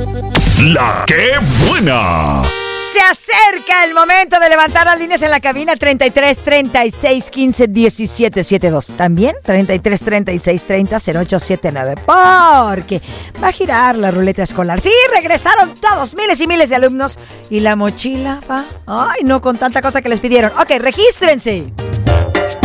La que buena. Se acerca el momento de levantar las líneas en la cabina 33 36 15 17 72. También 33 36 30 08 79. Porque va a girar la ruleta escolar. Sí, regresaron todos, miles y miles de alumnos. Y la mochila va. Ay, no, con tanta cosa que les pidieron. Ok, regístrense.